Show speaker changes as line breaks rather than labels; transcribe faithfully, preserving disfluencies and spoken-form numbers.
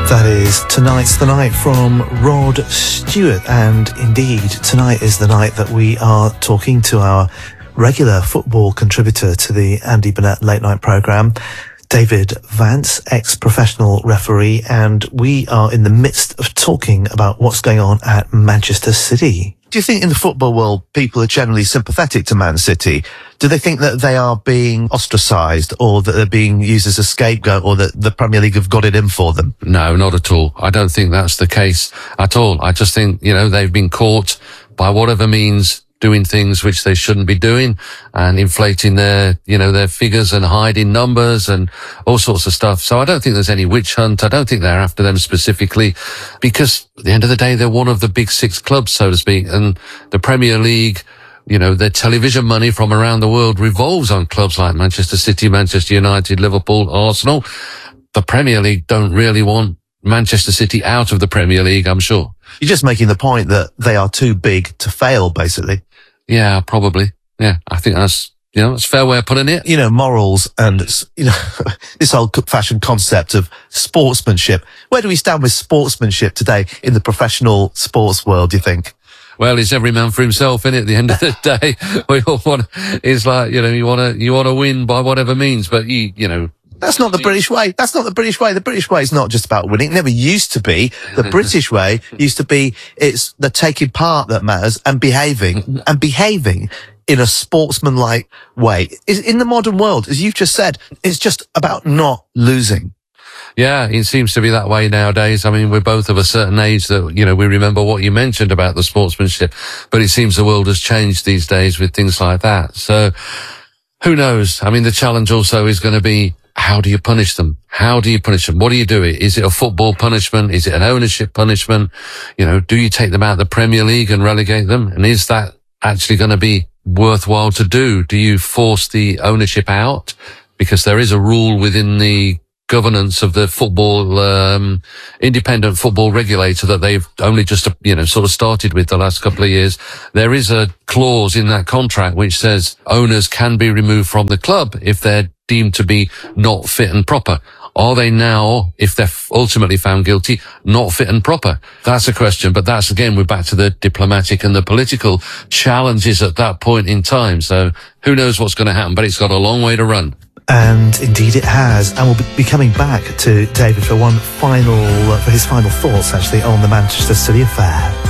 That is Tonight's the Night from Rod Stewart, and indeed tonight is the night that we are talking to our regular football contributor to the Andy Burnett Late Night programme, David Vance, ex-professional referee, and we are in the midst of talking about what's going on at Manchester City. Do you think in the football world people are generally sympathetic to Man City? Do they think that they are being ostracised, or that they're being used as a scapegoat, or that the Premier League have got it in for them?
No, not at all. I don't think that's the case at all. I just think, you know, they've been caught by whatever means doing things which they shouldn't be doing, and inflating their, you know, their figures and hiding numbers and all sorts of stuff. So I don't think there's any witch hunt. I don't think they're after them specifically, because at the end of the day, they're one of the big six clubs, so to speak, and the Premier League, you know, their television money from around the world revolves on clubs like Manchester City, Manchester United, Liverpool, Arsenal. The Premier League don't really want Manchester City out of the Premier League, I'm sure.
You're just making the point that they are too big to fail, basically.
Yeah, probably. Yeah, I think that's, you know, that's a fair way of putting it.
You know, morals and, you know, this old-fashioned concept of sportsmanship. Where do we stand with sportsmanship today in the professional sports world, do you think?
Well, it's every man for himself, innit? At the end of the day, we all want, it's like, you know, you want to, you want to win by whatever means, but you, you know,
that's not the British way. That's not the British way. The British way is not just about winning. It never used to be. The British way used to be, it's the taking part that matters, and behaving, and behaving in a sportsmanlike way. In the modern world, as you've just said, it's just about not losing.
Yeah, it seems to be that way nowadays. I mean, we're both of a certain age that, you know, we remember what you mentioned about the sportsmanship, but it seems the world has changed these days with things like that. So who knows? I mean, the challenge also is going to be, how do you punish them? How do you punish them? What do you do? Is it a football punishment? Is it an ownership punishment? You know, do you take them out of the Premier League and relegate them? And is that actually going to be worthwhile to do? Do you force the ownership out? Because there is a rule within the governance of the football, um, independent football regulator that they've only just, you know, sort of started with the last couple of years. There is a clause in that contract which says owners can be removed from the club if they're deemed to be not fit and proper. Are they now, if they're ultimately found guilty, not fit and proper? That's a question, but that's, again, we're back to the diplomatic and the political challenges at that point in time. So who knows what's going to happen, but it's got a long way to run.
And indeed it has. And we'll be coming back to David for one final, uh, for his final thoughts, actually, on the Manchester City affair.